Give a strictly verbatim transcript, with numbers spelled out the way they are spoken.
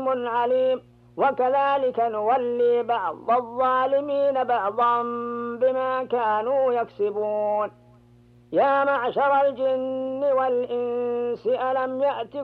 حكيم عليم. وكذلك نولي بعض الظالمين بعضا بما كانوا يكسبون. يا معشر الجن والإنس ألم يأتكم